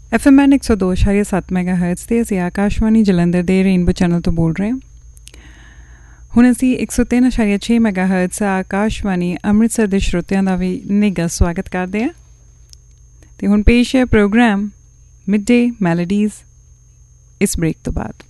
FM 102.7 MHz ਤੇ ਅਸੀਂ ਆਕਾਸ਼ਵਾਣੀ ਜਲੰਧਰ ਦੇ ਰੇਨਬੋ ਚੈਨਲ ਤੋਂ ਬੋਲ ਰਹੇ ਹਾਂ। ਹੁਣ ਅਸੀਂ 103.6 MHz ਆਕਾਸ਼ਵਾਣੀ ਅੰਮ੍ਰਿਤਸਰ ਦੇ ਸਰੋਤਿਆਂ ਦਾ ਵੀ ਨਿੱਘਾ ਸਵਾਗਤ ਕਰਦੇ ਹਾਂ। ਤੇ ਹੁਣ ਪੇਸ਼ ਹੈ ਪ੍ਰੋਗਰਾਮ ਮਿਡ ਡੇ ਮੈਲੋਡੀਜ਼ ਇਸ ਬ੍ਰੇਕ ਤੋਂ ਬਾਅਦ।